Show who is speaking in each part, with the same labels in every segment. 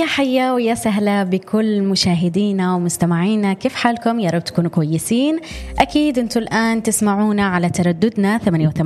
Speaker 1: حيا ويا سهلا بكل مشاهدينا ومستمعينا، كيف حالكم؟ يا رب تكونوا كويسين. أكيد أنتوا الآن تسمعونا على ترددنا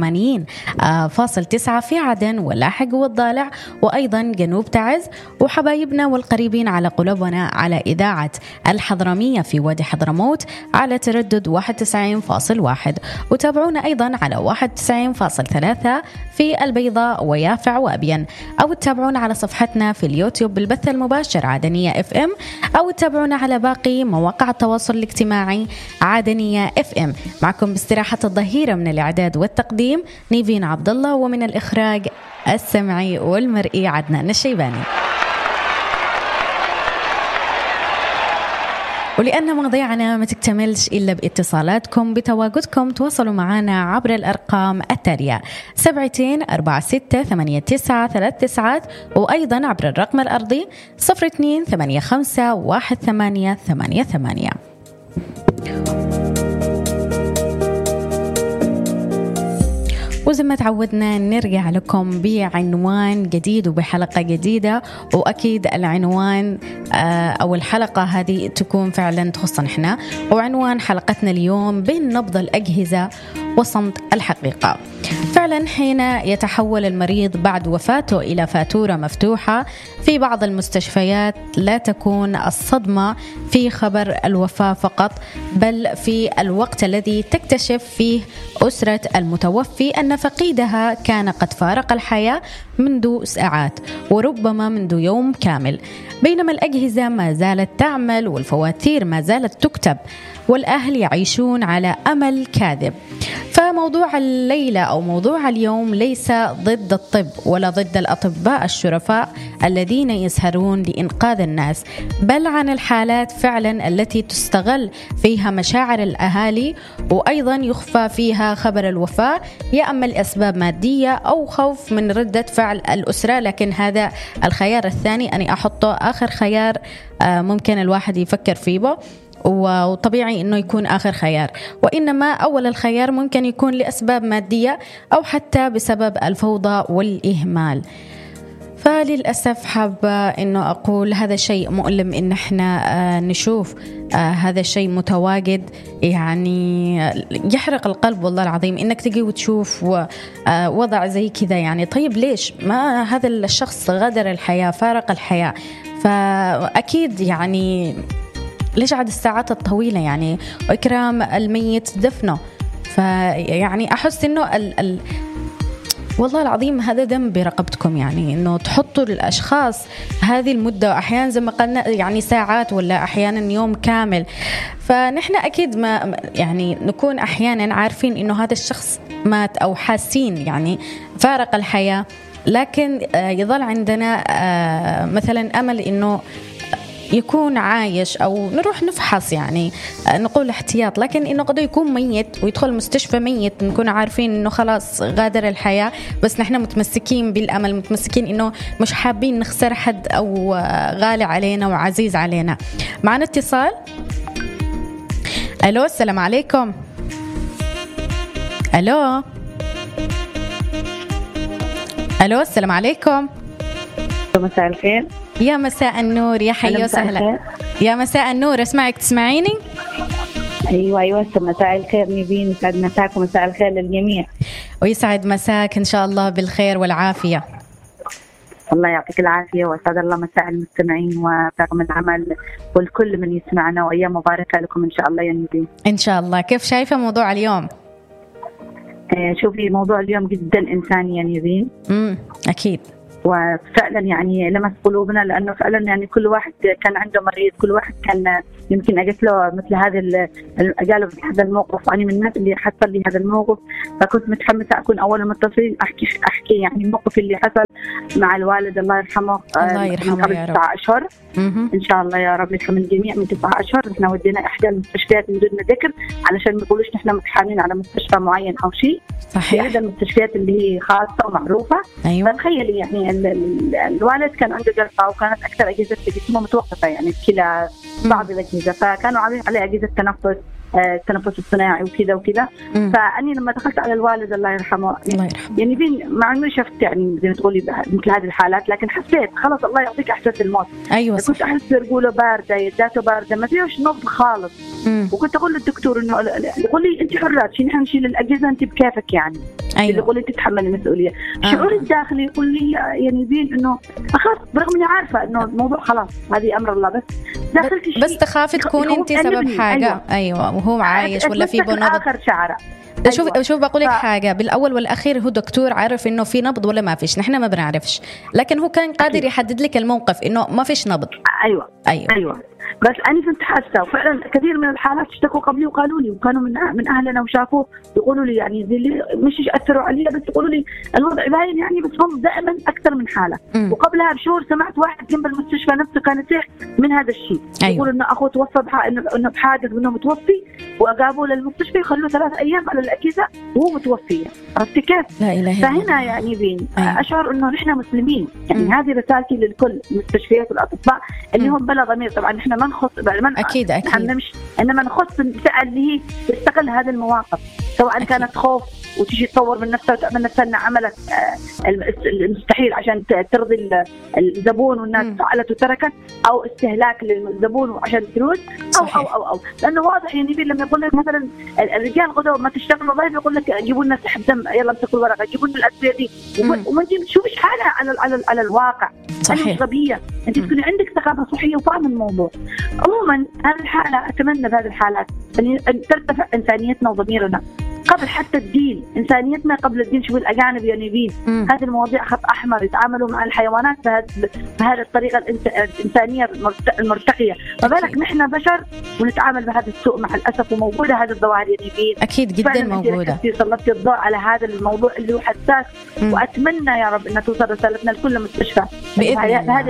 Speaker 1: 88.9 في عدن واللاحق والضالع وأيضا جنوب تعز، وحبايبنا والقريبين على قلوبنا على إذاعة الحضرمية في وادي حضرموت على تردد 91.1، وتابعونا أيضا على 91.3 في البيضاء ويافع وأبين، أو تتابعونا على صفحتنا في اليوتيوب بالبث المباشر عدنية FM، أو تتابعونا على باقي مواقع التواصل الاجتماعي عدنية FM. معكم باستراحة الظهيرة من الإعداد والتقديم نيفين عبد الله، ومن الإخراج السمعي والمرئي عدنان الشيباني. ولأن مواضيعنا ما تكتملش إلا باتصالاتكم، بتواجدكم تواصلوا معنا عبر الأرقام التالية 72468939، وأيضا عبر الرقم الأرضي 02851888. وزي ما تعودنا نرجع لكم بعنوان جديد وبحلقة جديدة، وأكيد العنوان أو الحلقة هذه تكون فعلا تخصنا إحنا، وعنوان حلقتنا اليوم بين نبض الأجهزة وصمت الحقيقة. فعلا حين يتحول المريض بعد وفاته إلى فاتورة مفتوحة في بعض المستشفيات، لا تكون الصدمة في خبر الوفاة فقط، بل في الوقت الذي تكتشف فيه أسرة المتوفي أن فقيدها كان قد فارق الحياة منذ ساعات وربما منذ يوم كامل، بينما الأجهزة ما زالت تعمل والفواتير ما زالت تكتب والأهل يعيشون على أمل كاذب. فموضوع الليلة أو موضوع اليوم ليس ضد الطب ولا ضد الأطباء الشرفاء الذين يسهرون لإنقاذ الناس، بل عن الحالات فعلا التي تستغل فيها مشاعر الأهالي، وأيضا يخفى فيها خبر الوفاة، يا أما الأسباب مادية أو خوف من ردة فعل الأسرة. لكن هذا الخيار الثاني أنا أحطه آخر خيار ممكن الواحد يفكر فيه، وطبيعي أنه يكون آخر خيار، وإنما أول الخيار ممكن يكون لأسباب مادية أو حتى بسبب الفوضى والإهمال. فللأسف حابة أنه أقول هذا شيء مؤلم إن احنا نشوف هذا الشيء متواجد، يعني يحرق القلب والله العظيم إنك تجي وتشوف وضع زي كذا. يعني طيب ليش ما هذا الشخص غادر الحياة، فارق الحياة، فأكيد يعني ليش عاد الساعات الطويلة يعني، وإكرام الميت دفنه. فيعني أحس إنه والله العظيم هذا دم برقبتكم، يعني إنه تحطوا للأشخاص هذه المدة، وأحيانا زي ما قلنا يعني ساعات ولا أحيانا يوم كامل. فنحن أكيد ما يعني نكون أحيانا عارفين إنه هذا الشخص مات أو حاسين يعني فارق الحياة، لكن يظل عندنا مثلا أمل إنه يكون عايش أو نروح نفحص، يعني نقول احتياط. لكن إنه قد يكون ميت ويدخل المستشفى ميت، نكون عارفين إنه خلاص غادر الحياة، بس نحن متمسكين بالأمل، متمسكين إنه مش حابين نخسر حد أو غالي علينا وعزيز علينا. معنا اتصال. ألو، السلام عليكم. ألو ألو، السلام عليكم.
Speaker 2: مساء الخير.
Speaker 1: يا مساء النور، يا حي وسهلا. يا مساء النور، اسمعك تسمعيني؟
Speaker 2: ايوه مساء الخير نيفين، يسعد مساك ومساء الخير للجميع.
Speaker 1: ويسعد مساك ان شاء الله بالخير والعافيه.
Speaker 2: الله يعطيك العافيه ويسعد الله مساء المستمعين وطاقم العمل والكل من يسمعنا، وايام مباركه لكم ان شاء الله يا نيفين.
Speaker 1: ان شاء الله. كيف شايفه موضوع اليوم؟
Speaker 2: شوفي موضوع اليوم جدا انساني يا نيفين.
Speaker 1: اكيد،
Speaker 2: وفعلا يعني لمس قلوبنا، لأنه فعلا يعني كل واحد كان عنده مريض، كل واحد كان يمكن أجت له مثل قالوا في هذا الموقف، وأنا من الناس اللي حصل لي هذا الموقف، فكنت متحمسة أكون أول متصل أحكي يعني الموقف اللي حصل مع الوالد الله يرحمه.
Speaker 1: الله يرحمه
Speaker 2: من
Speaker 1: يا رب.
Speaker 2: 9 أشهر إن شاء الله يا رب يرحم الجميع. من 9 أشهر إحنا ودينا إحدى المستشفيات من دون ذكر، علشان ما يقولوش نحن متحاملين على مستشفى معين أو شيء.
Speaker 1: صحيح.
Speaker 2: إحدى المستشفيات اللي هي خاصة ومعروفة.
Speaker 1: أيوة.
Speaker 2: فتخيلي يعني الوالد كان عنده جلطة، وكانت أكثر أجهزة في جسمه متوقفة، يعني كلا بعض الأجهزة، فكانوا عاملين عليه أجهزة تنفس التنفس الصناعي وكذا وكذا. فاني لما دخلت على الوالد الله يرحمه يعني ما عمري شفت يعني زي ما تقولي مثل هذه الحالات، لكن حسيت خلاص الله يعطيك احساس الموت.
Speaker 1: ايوه صح.
Speaker 2: كنت احس برجوله بارده، يداته بارده، ما فيهوش نبض خالص. وكنت اقول للدكتور انه يقول لي انت حره نحن نشيل الاجهزه انت بكيفك يعني.
Speaker 1: ايوه
Speaker 2: يقول لي تتحمل المسؤوليه. شعوري الداخلي يقول لي يعني بين انه اخاف، برغم اني عارفه انه الموضوع خلاص هذه امر الله، بس داخلتي
Speaker 1: بس تخافي تكون انت سبب حاجه. ايوه وهو عايش ولا في نبض
Speaker 2: اخر شعره.
Speaker 1: شوف بقول لك حاجه، بالاول والاخير هو دكتور عارف انه في نبض ولا ما فيش، نحن ما بنعرفش، لكن هو كان قادر يحدد لك الموقف انه ما فيش نبض.
Speaker 2: ايوه بس أنا كنت حاسة، وفعلا كثير من الحالات اشتكوا قبلي وقالوا لي، وكانوا من أهلنا وشافوه يقولوا لي يعني زي اللي مش يأثروا علي، بس يقولوا لي الوضع باين يعني، بس هم دائما أكثر من حالة. وقبلها بشهور سمعت واحد جنب المستشفى نفسه كان يصيح من هذا الشيء. يقول إنه أخوه توفى إنه بحادث وإنه متوفي، وأجابوه للمستشفى يخلوه 3 أيام على الأجهزة وهو متوفي. عرفت كيف؟
Speaker 1: لا إله إلا الله.
Speaker 2: فهنا يعني بين أشعر إنه نحن مسلمين، يعني هذه رسالتي للكل، المستشفيات والأطباء اللي هم بلا ضمير. طبعا نحن ما نخص
Speaker 1: أكيد
Speaker 2: إنما نخص الفئة اللي هي تستغل هذه المواقف، سواء أكيد. كانت خوف وتيجي تصور من نفسها وتعمل نفسها أنها عملت المستحيل عشان ترضي الزبون والناس فعلت وتركت، أو استهلاك للزبون وعشان فلوس، أو لأنه واضح يعني لما يقول لك مثلا الرجال غدوا ما تشتغلوا ضيف، يقول لك جيبوا لنا سحب دم، يلا امسكوا الورقة، جيبوا لنا الأدوية دي، وما انت بتشوفيش حالة على الواقع.
Speaker 1: صحيح.
Speaker 2: غبية، انت تكوني عندك ثقافة صحية وفاهم الموضوع. عموما هذه الحالة أتمنى بهذه الحالات أن ترتفع إنسانيتنا وضميرنا قبل حتى الدين، إنسانيتنا قبل الدين. شوف الأجانب ينبين هذه المواضيع خط أحمر، يتعاملوا مع الحيوانات بهذه الطريقة الإنسانية المرتقية، فبالك نحن بشر ونتعامل بهذا السوء مع الأسف. وموجودة هذه الظواهر ينبين
Speaker 1: أكيد جدا موجودة.
Speaker 2: سلطت الضوء على هذا الموضوع اللي هو حساس، وأتمنى يا رب أن توصل رسالتنا لكل مستشفى بهذه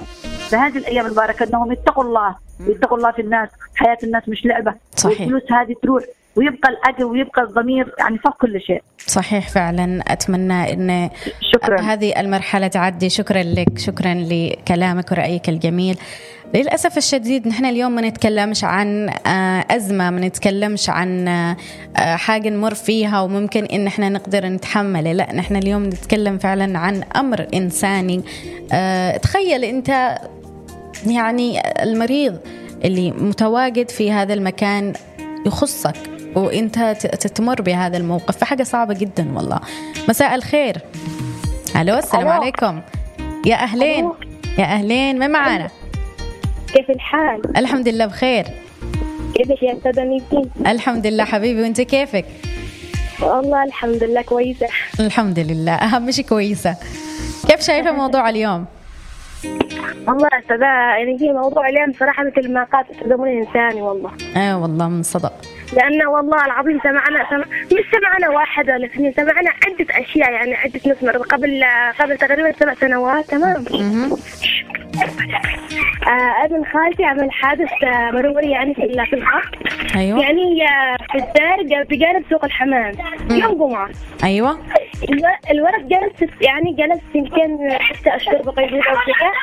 Speaker 2: الأيام المباركة، أنهم يتقوا الله في الناس. حياة الناس مش لعبة.
Speaker 1: صحيح.
Speaker 2: والفلوس هذه تروح، ويبقى الأجر ويبقى الضمير يعني فوق كل شيء.
Speaker 1: صحيح فعلا. أتمنى أن هذه المرحلة تعدي. شكرا لك، شكرا لكلامك ورأيك الجميل. للأسف الشديد نحن اليوم ما نتكلمش عن أزمة، ما نتكلمش عن حاجة نمر فيها وممكن إن احنا نقدر نتحمله، لا نحن اليوم نتكلم فعلا عن أمر إنساني. تخيل أنت يعني المريض اللي متواجد في هذا المكان يخصك وانت تمر بهذا الموقف، فحاجة صعبة جدا والله. مساء الخير. الو السلام عليكم. يا اهلين. يا اهلين، من معانا؟
Speaker 3: كيف الحال؟
Speaker 1: الحمد لله بخير.
Speaker 3: كيفك يا استاذة نيفين؟
Speaker 1: الحمد لله حبيبي، وانت كيفك؟
Speaker 3: والله الحمد لله كويسة.
Speaker 1: الحمد لله، اهم شيء كويسة. كيف شايفة موضوع اليوم؟
Speaker 3: والله استاذة يعني في موضوع اليوم صراحة مثل ما قالت استاذة إنساني والله.
Speaker 1: والله من صدق.
Speaker 3: لأنه والله العظيم مش سمعنا واحد ولا اثنين، سمعنا عدة أشياء، يعني عدة ناس مرضى قبل تقريبا 7 سنوات. تمام. ابن خالتي عمل حادث مروري يعني في الخط.
Speaker 1: أيوة.
Speaker 3: يعني في الدار بجانب سوق الحمام يوم جمعة.
Speaker 1: أيوة.
Speaker 3: الولد جلس يمكن 6 أشهر بقيد أو كذا.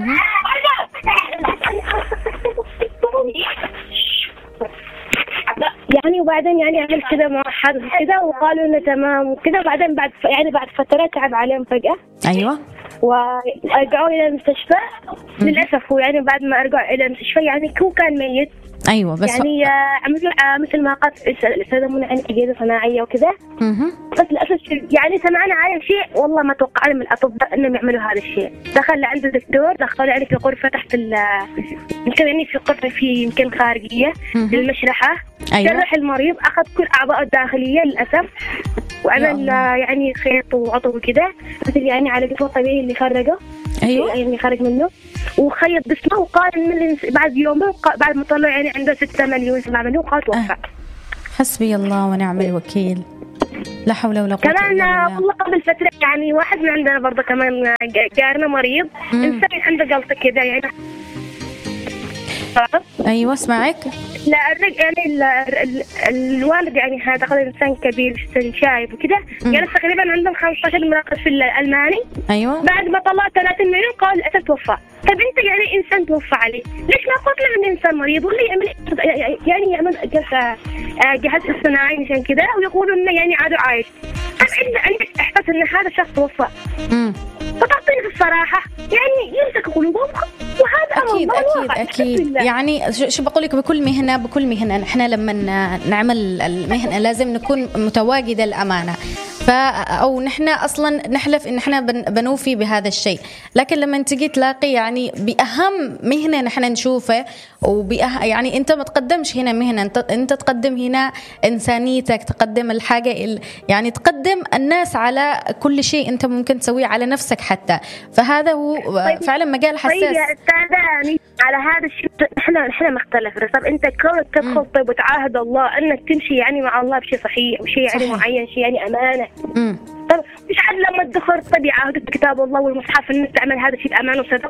Speaker 3: يعني وبعدين يعني عمل كذا مع حادث كذا وقالوا إنه تمام وكذا، وبعدين بعد فترة تعب عليهم فجأة.
Speaker 1: أيوة.
Speaker 3: ورجعوا إلى المستشفى. للأسف هو يعني بعد ما رجعوا إلى المستشفى يعني هو كان ميت.
Speaker 1: أيوة بس
Speaker 3: يعني مثل ما قالت الأستاذة منى عن أجهزة صناعية وكذا. بس للأسف يعني سمعنا على شيء والله ما توقعنا من الأطباء إنهم يعملوا هذا الشيء. دخل لعند الدكتور، دخل يعني في غرفة تحت يمكن يعني في غرفة في يمكن خارجية للمشرحة.
Speaker 1: أيوة.
Speaker 3: جرح المريض، أخذ كل أعضاء الداخلية للأسف، وعمل يعني خيط وعطو وكذا مثل يعني على جسمه الطبيعي اللي خرجه.
Speaker 1: أيوة.
Speaker 3: يعني خرج منه وخيط جسمه، وقال من بعد يومه بعد ما طلع يعني عنده 6 مليون 7 مليون قال توفى. حسبي
Speaker 1: الله ونعم الوكيل. لا حول ولا قوة
Speaker 3: إلا بالله. والله قبل فترة يعني واحد من عندنا برضه كمان جارنا مريض إنسان عنده جلطة كذا يعني.
Speaker 1: أيوة اسمعك.
Speaker 3: لا يعني الوالد يعني هذا قد إنسان كبير سن شايب وكده، يعني تقريبا عندهم 15 مراقب في الألماني.
Speaker 1: أيوة.
Speaker 3: بعد ما طلع 30 مليون قال للأسف توفى. طب أنت يعني إنسان توفى عليه، ليش ما قلت له إن إنسان مريض ولا يعمل جهاز اصطناعي مشان كده ويقولوا إنه يعني عادوا عايش؟ طب أنت عندك إحساس إن هذا الشخص توفى، فتعطيه الصراحة يعني يمسك قلوبهم، وهذا
Speaker 1: أكيد يعني شو بقول لك، بكل مهنة نحن لما نعمل المهنة لازم نكون متواجدة الأمانة، أو نحن أصلا نحلف إن نحن بنوفي بهذا الشيء. لكن لما تجي تلاقي يعني بأهم مهنة نحن نشوفه يعني أنت ما تقدمش هنا مهنة، أنت تقدم هنا إنسانيتك، تقدم الحاجة يعني تقدم الناس على كل شيء أنت ممكن تسويه على نفسك حتى. فهذا هو فعلا مجال حساس.
Speaker 3: طيب يا أستاذة على هذا الشيء نحن مختلف. طب أنت كونك تدخل طيب وتعاهد الله أنك تمشي يعني مع الله بشيء صحيح وشيء يعني معين، شيء يعني أمانة. طب مش حد لما تدخل طب يعاهدك بكتاب الله والمصحف أنك تعمل هذا الشيء بأمانة وصدق؟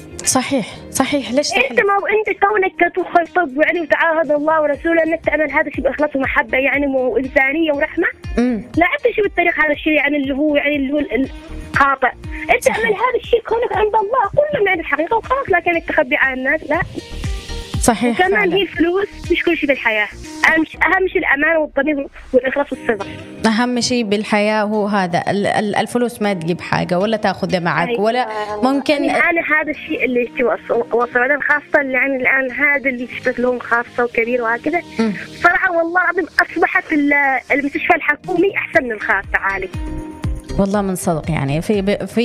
Speaker 3: صحيح ليش انت كونك تدخل طب يعني وتعاهد الله ورسوله انك تعمل هذا الشيء باخلاص ومحبه يعني وانسانيه ورحمه. لا انت شو بالطريق هذا الشيء يعني اللي هو الخاطئ. انت تعمل هذا الشيء كونك عند الله كله يعني الحقيقه وخلاص، لكن انك تخبي عن الناس لا.
Speaker 1: صحيح.
Speaker 3: وكمان هي الفلوس مش كل شيء بالحياه، اهم شيء الامانه والضمير والاخلاص والصدق.
Speaker 1: اهم شيء بالحياه هو هذا. الفلوس ما تجيب حاجه ولا تاخذها معك. أيوة. ولا ممكن
Speaker 3: يعني هذا الشيء اللي وصلنا خاصه يعني الان هذا اللي تشتغل لهم خاصه وكبير وهكذا. صراحه والله العظيم اصبحت المستشفى الحكومي احسن من الخاص عالي.
Speaker 1: والله من صدق يعني في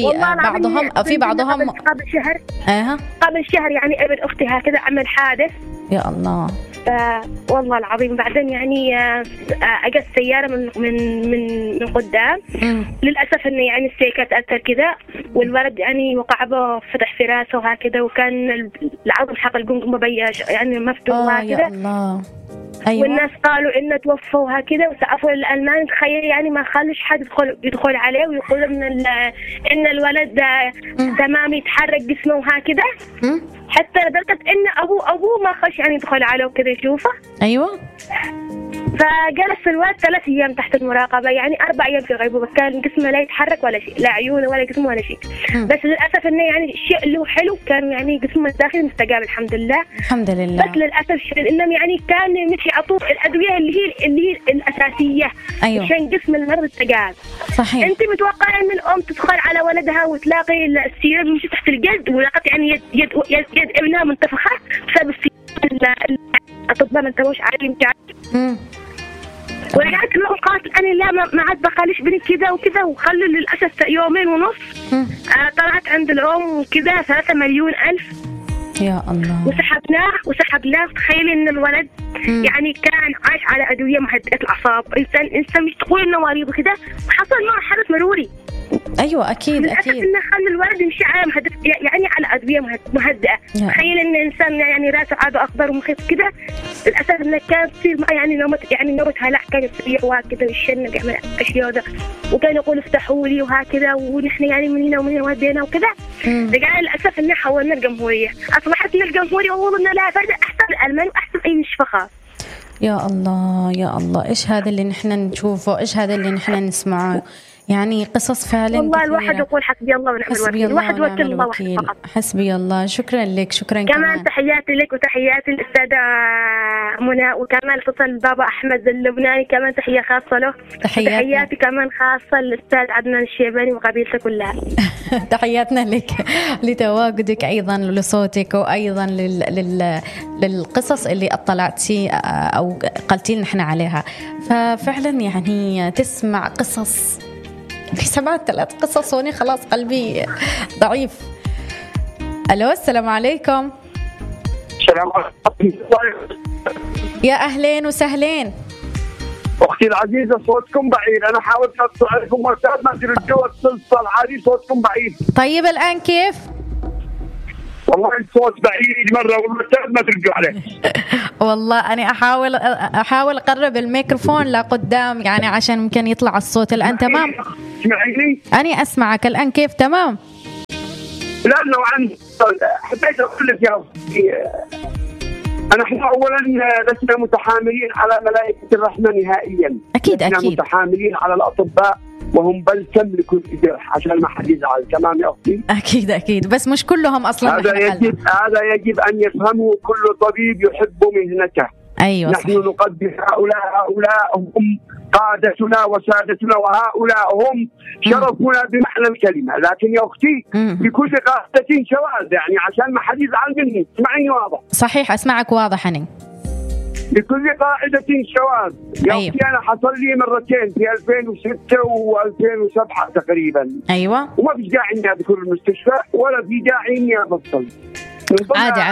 Speaker 1: بعضهم
Speaker 3: قبل شهر يعني ابن اختي هكذا عمل حادث.
Speaker 1: يا الله.
Speaker 3: والله العظيم بعدين يعني اجت سياره من قدام. للاسف انه يعني السيكه تاثر كذا، والولد يعني وقع به فتح في راسه وهكذا، وكان العظم حق الجمجمه بياش يعني مفتوح وهكذا.
Speaker 1: يا الله. أيوة.
Speaker 3: والناس قالوا إنه توفوا هكذا وسقفوا الألمان. تخيل يعني ما خلش حد يدخل عليه ويقول إن الولد تمام يتحرك جسمه وهكذا. حتى لدرجة إن أبوه ما خش يعني يدخل عليه وكذا يشوفه.
Speaker 1: أيوة.
Speaker 3: فجلس الولد 3 أيام تحت المراقبة، يعني 4 أيام في غيبوبة، كان جسمه لا يتحرك ولا شيء، لا عيونه ولا جسمه ولا شيء. بس للأسف إنه يعني الشيء اللي هو حلو كان يعني جسمه الداخلي مستجاب الحمد لله.
Speaker 1: الحمد لله.
Speaker 3: بس للأسف الشديد إنهم يعني كان مش يعطوه الأدوية اللي هي الأساسية.
Speaker 1: أيوة.
Speaker 3: عشان جسم المرض استجاب.
Speaker 1: صحيح.
Speaker 3: أنت متوقعة إن الأم تدخل على ولدها وتلاقي السيرة مش تحت الجلد ولقت يعني يد ابنها منتفخة بسبب الأطباء ما انتبهوش عليه. ورجعت لهم قالت أنا لا ما عاد بخليش بني كذا وكذا، وخلوا للأسف 2.5 يوم. طلعت عند الأم وكذا 3 مليون ألف.
Speaker 1: يا الله.
Speaker 3: وسحبناه. تخيلي إن الولد يعني كان عايش على أدوية مهدئة الأعصاب. إنسان مش تقول إنه مريض وكذا، وحصل معه حدث مروري.
Speaker 1: أيوة أكيد.
Speaker 3: للأسف إنه خلى الولد يمشي على يعني على أدوية مهدئة. تخيل إن إنسان يعني راسه عاده أخضر ومخيف كذا. للأسف إنه كان تصير معه يعني نوبة هلع، كان يصيح وهكذا ويشنق يعمل أشياء ذا، وكان يقول افتحوا لي وهكذا، ونحن يعني من هنا ومن هنا وهدينا وكذا. رجع للأسف إنه حولنا الجمهورية، أصبحت لنا الجمهورية ووضعنا لها فرد أحسن الألمان وأحسن أي مستشفى خاص.
Speaker 1: يا الله يا الله، إيش هذا اللي نحن نشوفه، إيش هذا اللي نحن نسمعه، يعني قصص فعلا
Speaker 3: والله
Speaker 1: كثيرة.
Speaker 3: الواحد يقول حسبي الله ونعم الوكيل. الواحد وكل الله وحده فقط.
Speaker 1: حسبي الله. شكرا لك. شكرا
Speaker 3: كمان تحياتي لك وتحياتي الأستاذة منى، وكمان اتصل بابا أحمد اللبناني كمان تحية خاصة له. تحياتي كمان خاصة للأستاذ عدنان الشيباني وقبيلته كلها.
Speaker 1: تحياتنا لك لتواجدك أيضا لصوتك، وأيضا للقصص اللي اطلعتي أو قلتي نحن عليها. ففعلا يعني تسمع قصص، سمعت 3 قصص هوني خلاص قلبي ضعيف. ألو السلام عليكم.
Speaker 4: السلام عليكم.
Speaker 1: يا أهلين وسهلين.
Speaker 4: أختي العزيزة صوتكم بعيد، أنا حاولت أتصل عليكم مرتين ما تردوا اتصال عادي، صوتكم بعيد.
Speaker 1: طيب الآن كيف؟
Speaker 4: والله الصوت بعيد مرة والمرتين ما تردوا عليه.
Speaker 1: والله أنا أحاول أقرب الميكروفون لقدام يعني عشان ممكن يطلع الصوت. الآن تمام؟
Speaker 4: اسمعيني؟
Speaker 1: أنا أسمعك الآن كيف تمام؟
Speaker 4: لأنه عن حبيت أقول لك يا أختي نحن أولا لسنا متحاملين على ملائكة الرحمة نهائيا.
Speaker 1: أكيد
Speaker 4: لسنا
Speaker 1: أكيد
Speaker 4: متحاملين على الأطباء وهم بل تملك الجرح عشان ما حد يزعل. تمام يا أختي؟
Speaker 1: أكيد أكيد، بس مش كلهم أصلا.
Speaker 4: هذا يجب أن يفهمه كل طبيب يحب مهنته.
Speaker 1: أيوة
Speaker 4: نحن نقدر هؤلاء هم قادتنا وسادتنا، وهؤلاء هم شرفنا بمعنى الكلمة. لكن يا أختي لكل قاعدة شواذ، يعني عشان ما حد يزعل مني. اسمعيني واضح.
Speaker 1: صحيح، أسمعك واضح أني.
Speaker 4: لكل قاعدة شواذ يا
Speaker 1: أيوة.
Speaker 4: أختي. أنا حصل لي مرتين في 2006 و2007 تقريبا.
Speaker 1: أيوة.
Speaker 4: وما في داعي إني أدخل المستشفى ولا في داعي إني أفصل.
Speaker 1: عادي.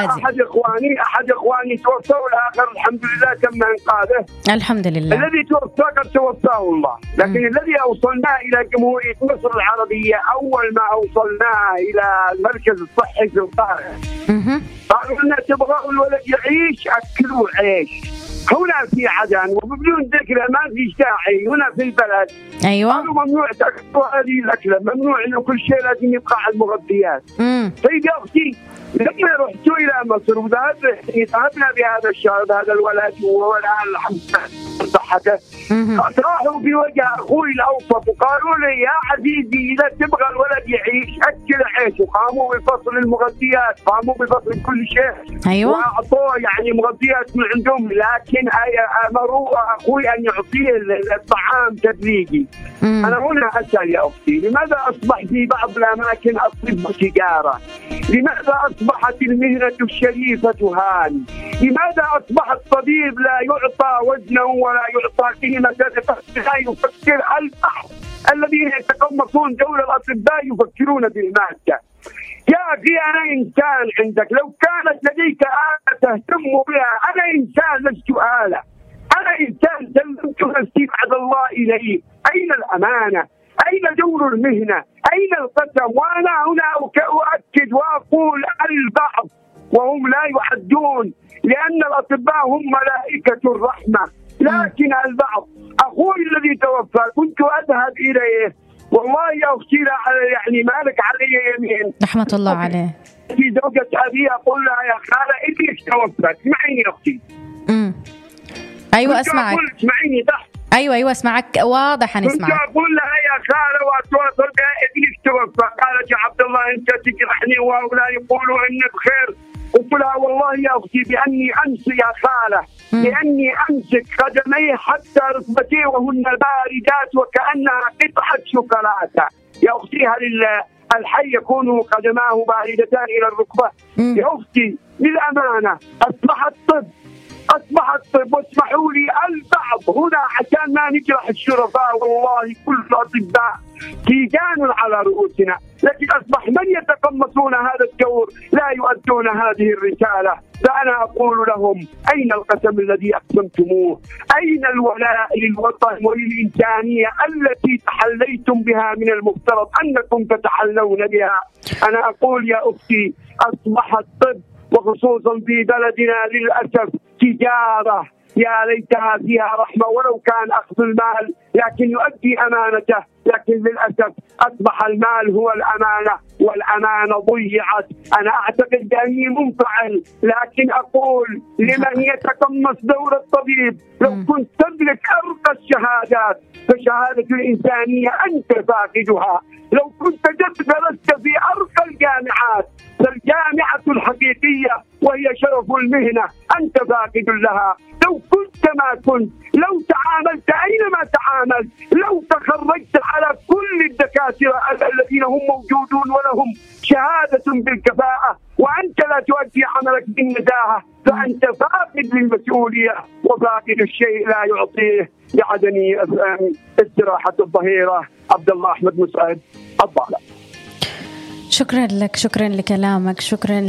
Speaker 4: أحد إخواني توفى والآخر الحمد لله تم إنقاذه.
Speaker 1: الحمد لله.
Speaker 4: الذي توفى قد توفاه الله، لكن الذي أوصلناه إلى جمهورية مصر العربية أول ما أوصلناه إلى المركز الصحي في القاهرة قالوا لنا تبغوا الولد يعيش أكلوا عيش. هنا في عدن وبدون ذكر ما في داعي هنا في البلد.
Speaker 1: أيوة.
Speaker 4: قالوا ممنوع تأكلوا هذه الأكلة، ممنوع إنه كل شيء لازم يبقى على المغذيات. طيب يا أختي لما رحت إلى مصر وذهبنا بهذا الشهر هذا الولد والآن الحمد لله صحته، راحوا بوجه أخوي الأوسط وقالوا لي يا عزيزي إذا تبغى الولد يعيش أكل عيش. وقاموا بفصل المغذيات، قاموا بفصل كل شيء.
Speaker 1: أيوة.
Speaker 4: وأعطوه يعني مغذيات من عندهم، لكن أمروا أخوي أن يعطيه الطعام تدريجي. أنا هنا أسأل يا أختي لماذا أصبح في بعض الأماكن الطب تجارة؟ لماذا أصبحت المهنة الشريفة هان؟ لماذا أصبح الطبيب لا يعطى وزنه ولا يعطى قيمة لا يفكر البعض الذين يتقمصون دور الأطباء يفكرون بالمادة؟ يا أخي أنا إنسان عندك، لو كانت لديك آلة تهتم بها. أنا إنسان لست آلة، أنا إنسان سلمت نفسي بعد الله إليه. أين الأمانة؟ أين دور المهنة؟ أين القسم؟ وأنا هنا أؤكد وأقول البعض وهم لا يعدون، لأن الأطباء هم ملائكة الرحمة، لكن البعض. أخوي الذي توفى كنت أذهب إليه والله يا أختي يعني مالك علي يمين
Speaker 1: رحمة الله عليه.
Speaker 4: في زوجة أبي أقول لها يا خالة ابنك توفى. اسمعيني يا أختي.
Speaker 1: أيوة أسمعك.
Speaker 4: اسمعيني تحت.
Speaker 1: أيوة أسمعك واضح. أنا أسمعك.
Speaker 4: كنت أقول لها يا خالة وأتواصل بها ابنك توفى. قالت يا عبد الله أنت تجرحني وهؤلاء يقولوا إنك بخير. قلت لها والله يا أختي بأني أمسك يا خالة بأني أمسك قدمي حتى ركبتي وهن باردات وكأنها قطعة شوكولاتة. يا أختي هل الحي يكون قدماه باردتان إلى الركبة؟ يا أختي للأمانة أصبح الطب واسمحوا لي البعض هنا عشان ما نجرح الشرفاء. والله كل الأطباء تيجان على رؤوسنا، لكن أصبح من يتقمصون هذا الدور لا يؤدون هذه الرسالة. فأنا أقول لهم أين القسم الذي أقسمتموه؟ أين الولاء للوطن وللإنسانية التي تحليتم بها من المفترض أنكم تتحلون بها؟ أنا أقول يا أختي أصبح الطب وخصوصا في بلدنا للأسف تجارة يا ليتها فيها رحمة ولو كان أخذ المال لكن يؤدي أمانته. لكن للأسف أصبح المال هو الأمانة والأمانة ضيعت. أنا أعتقد بأني منفعل، لكن أقول لمن يتقمص دور الطبيب لو كنت تملك أرقى الشهادات فشهادة الإنسانية أنت فاقدها. لو كنت درست في أرقى الجامعات فالجامعة الحقيقية وهي شرف المهنة أنت فاقد لها. لو كنت ما كنت، لو تعاملت أينما تعاملت، لو تخرجت على كل الدكاترة الذين هم موجودون ولهم شهادة بالكفاءة وأنت لا تؤدي عملك بالنزاهة فأنت فاقد للمسؤولية وفاقد الشيء لا يعطيه بعدم استراحة الظهيرة. عبد الله أحمد مسعد الضالة.
Speaker 1: شكرا لك، شكرا لكلامك، شكرا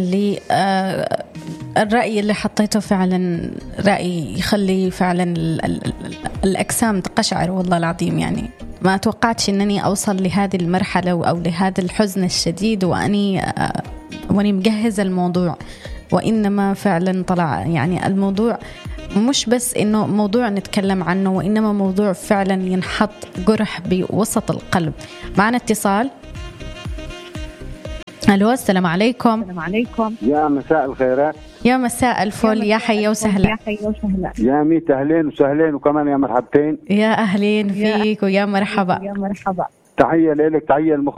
Speaker 1: للرأي اللي حطيته. فعلا رأي يخلي فعلا الأجسام تقشعر والله العظيم. يعني ما توقعتش أنني أوصل لهذه المرحلة أو لهذا الحزن الشديد وأني مجهز الموضوع، وإنما فعلا طلع يعني الموضوع مش بس إنه موضوع نتكلم عنه، وإنما موضوع فعلا ينحط جرح بوسط القلب. معنا اتصال. الو السلام عليكم.
Speaker 2: السلام عليكم.
Speaker 5: يا مساء الخيرات.
Speaker 1: يا مساء الفل، يا حيا وسهلا.
Speaker 5: يا ميت أهلين وسهلين وكمان يا مرحبتين.
Speaker 1: يا أهلين فيك ويا مرحبا.
Speaker 2: يا مرحبا.
Speaker 5: تحية لك، تحية